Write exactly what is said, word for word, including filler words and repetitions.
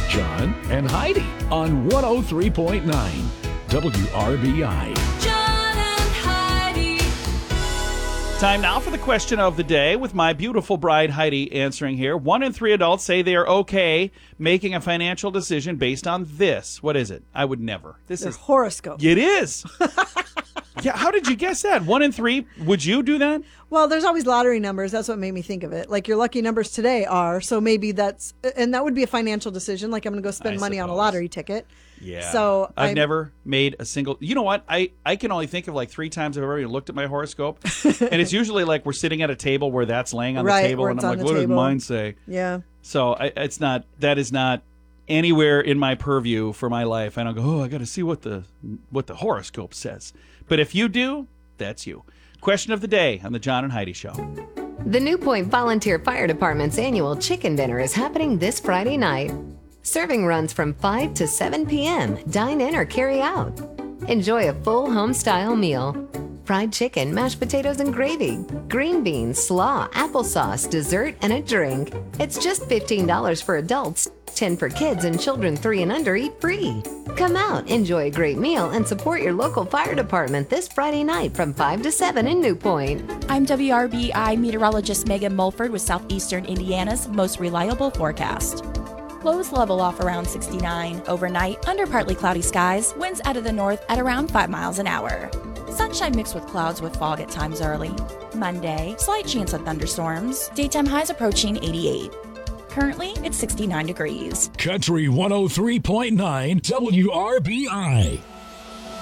John and Heidi on one oh three point nine W R B I. John and Heidi. Time now for the question of the day with my beautiful bride Heidi answering here. One in three adults say they are okay making a financial decision based on this. What is it? I would never. This Their is horoscope. It is. Yeah, how did you guess that? One in three? Would you do that? Well, there's always lottery numbers. That's what made me think of it. Like your lucky numbers today are, so maybe that's, and that would be a financial decision. Like I'm going to go spend I money on a suppose. lottery ticket. Yeah. So I've I'm- never made a single. You know what? I, I can only think of like three times I've ever even looked at my horoscope, and it's usually like we're sitting at a table where that's laying on Right, the table, where and it's I'm on like, the what table. did mine say? Yeah. So I, it's not. That is not anywhere in my purview for my life. I don't go, oh, I got to see what the what the horoscope says. But if you do, that's you. Question of the day on the John and Heidi Show. The New Point Volunteer Fire Department's annual chicken dinner is happening this Friday night. Serving runs from five to seven p.m. Dine in or carry out. Enjoy a full home-style meal. Fried chicken, mashed potatoes and gravy, green beans, slaw, applesauce, dessert, and a drink. It's just fifteen dollars for adults, ten dollars for kids, and children three and under eat free. Come out, enjoy a great meal, and support your local fire department this Friday night from five to seven in New Point. I'm W R B I meteorologist Megan Mulford with Southeastern Indiana's most reliable forecast. Lows level off around sixty-nine. Overnight, under partly cloudy skies, winds out of the north at around five miles an hour. Sunshine mixed with clouds with fog at times early. Monday, slight chance of thunderstorms. Daytime highs approaching eighty-eight. Currently, it's sixty-nine degrees. Country one oh three point nine W R B I.